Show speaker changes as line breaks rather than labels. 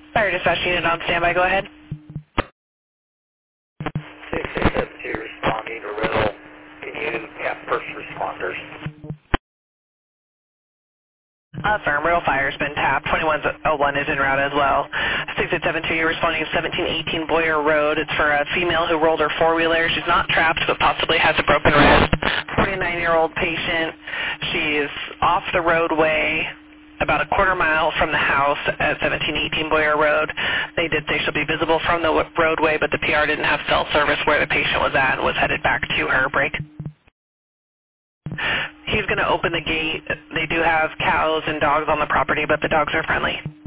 Fire dispatch unit on standby, go ahead.
6672 responding to Riddle. Can you have first responders?
Affirm, Riddle Fire's been tapped. 2101 is en route as well. 6872, you're responding to 1718 Boyer Road. It's for a female who rolled her four-wheeler. She's not trapped, but possibly has a broken wrist. 49-year-old patient. She's off the roadway about a quarter mile from the house at 1718 Boyer Road. They did say she'll be visible from the roadway, but the PR didn't have cell service where the patient was at and was headed back to her break. He's going to open the gate. They do have cows and dogs on the property, but the dogs are friendly.